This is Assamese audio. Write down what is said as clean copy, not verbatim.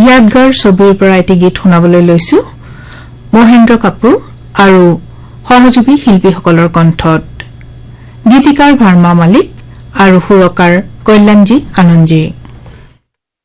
यादगार ছবিৰ পৰা এটি গীত শুনাবলৈ লৈছো মহেন্দ্ৰ কাপুৰ আৰু সহযোগী শিল্পীসকলৰ কণ্ঠত গীতিকাৰ ভাৰ্মা মালিক আৰু সুৰকাৰ কল্যাণজী আনন্দজী